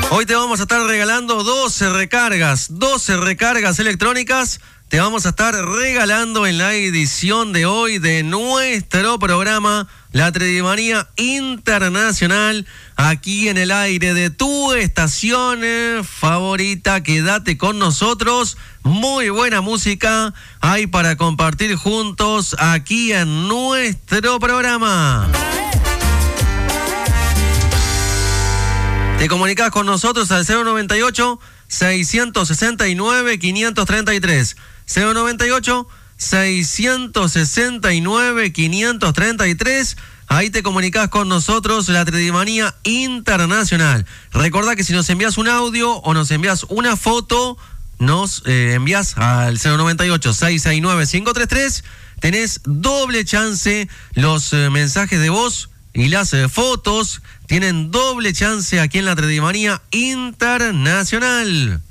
Hoy te vamos a estar regalando 12 recargas electrónicas. Te vamos a estar regalando en la edición de hoy de nuestro programa La Tredimanía Internacional, aquí en el aire de tu estación favorita. Quédate con nosotros, muy buena música hay para compartir juntos aquí en nuestro programa. Te comunicas con nosotros al 098-669-533. 098-669-533. Ahí te comunicas con nosotros, La Tredimanía Internacional. Recordá que si nos envías un audio o nos envías una foto, nos envías al 098-669-533. Tenés doble chance. Los mensajes de voz y las fotos tienen doble chance aquí en La Tredimanía Internacional.